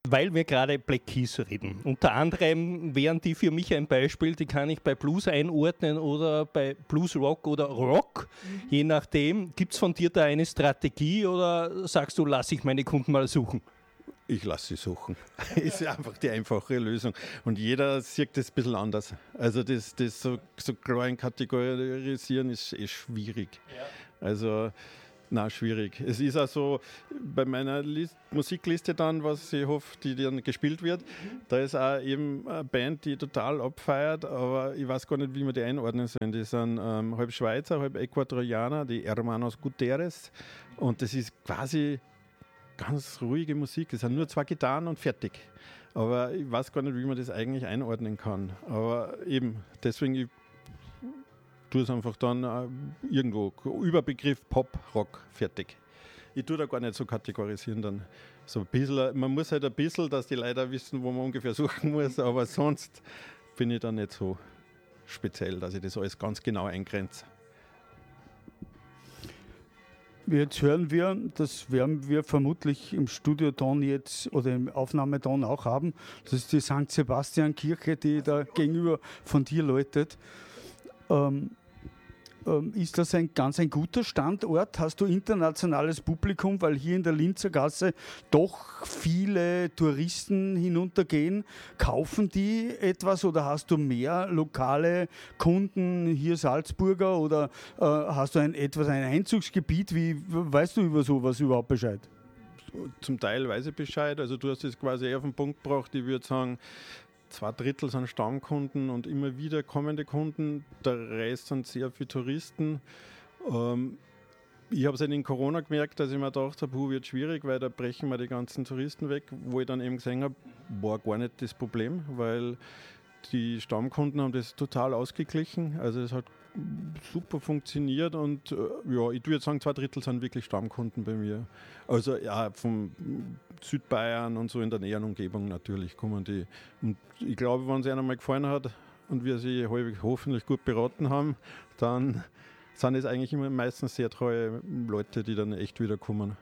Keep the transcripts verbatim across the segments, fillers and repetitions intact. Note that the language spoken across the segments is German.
Weil wir gerade Black Keys reden. Unter anderem wären die für mich ein Beispiel, die kann ich bei Blues einordnen oder bei Blues Rock oder Rock, mhm. je nachdem. Gibt es von dir da eine Strategie oder sagst du, lass ich meine Kunden mal suchen? Ich lasse sie suchen. Ist einfach die einfache Lösung. Und jeder sieht das ein bisschen anders. Also das, das so, so klar in kategorisieren ist, ist schwierig. Ja. Also, na schwierig. Es ist auch so, bei meiner List, Musikliste dann, was ich hoffe, die dann gespielt wird, mhm. da ist auch eben eine Band, die total abfeiert, aber ich weiß gar nicht, wie man die einordnen soll. Die sind ähm, halb Schweizer, halb Ecuadorianer, die Hermanos Gutierrez. Und das ist quasi ganz ruhige Musik, es sind nur zwei Gitarren und fertig. Aber ich weiß gar nicht, wie man das eigentlich einordnen kann. Aber eben, deswegen, ich tue es einfach dann äh, irgendwo, Überbegriff Pop, Rock, fertig. Ich tue da gar nicht so kategorisieren dann. So ein bisschen, man muss halt ein bisschen, dass die Leute wissen, wo man ungefähr suchen muss, aber sonst bin ich da nicht so speziell, dass ich das alles ganz genau eingrenze. Jetzt hören wir, das werden wir vermutlich im Studioton jetzt oder im Aufnahmeton auch haben. Das ist die Sankt Sebastian Kirche, die da gegenüber von dir läutet. Ähm, ähm, ist das ein ganz ein guter Standort? Hast du internationales Publikum, weil hier in der Linzer Gasse doch viele Touristen hinuntergehen? Kaufen die etwas oder hast du mehr lokale Kunden hier Salzburger oder äh, hast du ein etwas ein Einzugsgebiet? Wie weißt du über sowas überhaupt Bescheid? Zum Teil weiß ich Bescheid. Also du hast es quasi eher auf den Punkt gebracht. Ich würde sagen, zwei Drittel sind Stammkunden und immer wieder kommende Kunden. Der Rest sind sehr viele Touristen. Ähm, ich habe es halt in Corona gemerkt, dass ich mir gedacht habe, hu, wird schwierig, weil da brechen wir die ganzen Touristen weg. Wo ich dann eben gesehen habe, war gar nicht das Problem, weil die Stammkunden haben das total ausgeglichen. Also es hat super funktioniert und äh, ja, ich würde jetzt sagen, zwei Drittel sind wirklich Stammkunden bei mir. Also ja, vom Südbayern und so in der näheren Umgebung natürlich kommen die. Und ich glaube, wenn es ihnen mal gefallen hat und wir sie hoffentlich gut beraten haben, dann sind es eigentlich immer meistens sehr treue Leute, die dann echt wieder kommen.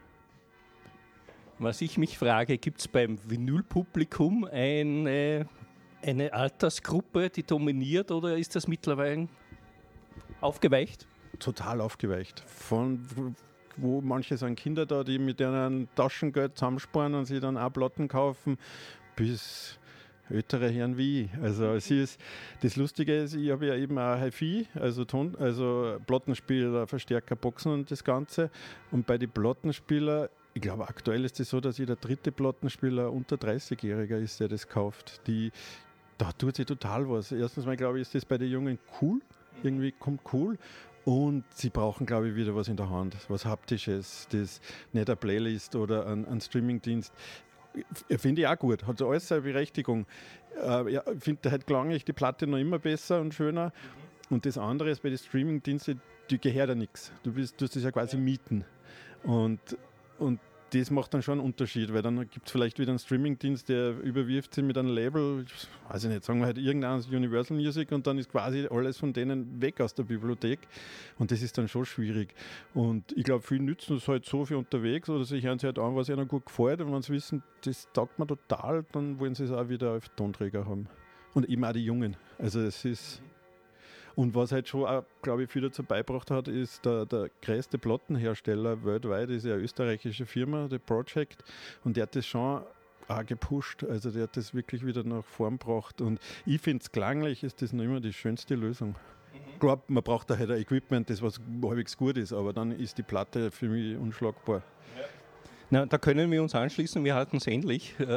Was ich mich frage, gibt es beim Vinylpublikum eine, eine Altersgruppe, die dominiert oder ist das mittlerweile aufgeweicht? Total aufgeweicht. Von wo manche sind Kinder da, die mit deren Taschengeld zusammensparen und sich dann auch Platten kaufen, bis ältere Herren wie ich. Also es ist, das Lustige ist, ich habe ja eben auch Hi-Fi, also, Ton, also Plattenspieler, Verstärker, Boxen und das Ganze. Und bei den Plattenspielern, ich glaube aktuell ist es das so, dass jeder dritte Plattenspieler unter dreißigjähriger ist, der das kauft. Die, da tut sich total was. Erstens mal, glaube ich, ist das bei den Jungen cool. Irgendwie kommt cool und sie brauchen, glaube ich, wieder was in der Hand, was Haptisches, das nicht eine Playlist oder ein, ein Streamingdienst. Finde ich auch gut, hat so alles seine Berechtigung. Äh, ja, ich finde halt klanglich die Platte noch immer besser und schöner. Und das andere ist bei den Streamingdiensten, die gehört ja nichts. Du bist, du hast das ja quasi mieten. Und, und das macht dann schon einen Unterschied, weil dann gibt es vielleicht wieder einen Streamingdienst, der überwirft sich mit einem Label, weiß ich nicht, sagen wir halt irgendein Universal Music und dann ist quasi alles von denen weg aus der Bibliothek und das ist dann schon schwierig. Und ich glaube, viele nützen es halt so für unterwegs oder sich hören sich halt an, was ihnen gut gefällt und wenn sie wissen, das taugt mir total, dann wollen sie es auch wieder auf Tonträger haben. Und eben auch die Jungen. Also es ist... Und was halt schon auch, glaube ich, viel dazu beigebracht hat, ist der, der größte Plattenhersteller weltweit, ist ja eine österreichische Firma, The Project, und der hat das schon auch gepusht, also der hat das wirklich wieder nach vorn gebracht und ich finde es klanglich, ist das noch immer die schönste Lösung. Mhm. Klar, man braucht da halt ein Equipment, das was halbwegs gut ist, aber dann ist die Platte für mich unschlagbar. Ja. Na, da können wir uns anschließen, wir halten es ähnlich. Äh,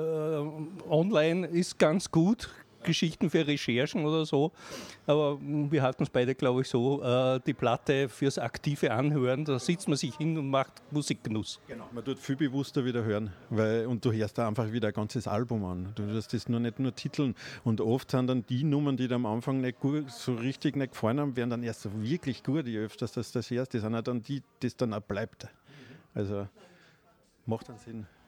online ist ganz gut, Geschichten für Recherchen oder so, aber wir halten es beide, glaube ich, so, äh, die Platte fürs aktive Anhören, da sitzt man sich hin und macht Musikgenuss. Genau, man tut viel bewusster wieder hören, weil, und du hörst da einfach wieder ein ganzes Album an, du hörst das nur nicht nur Titeln und oft sind dann die Nummern, die dir am Anfang nicht gut, so richtig nicht gefallen haben, werden dann erst so wirklich gut, je öfters das das hörst, die sind auch dann die, das dann auch bleibt. Also macht dann Sinn.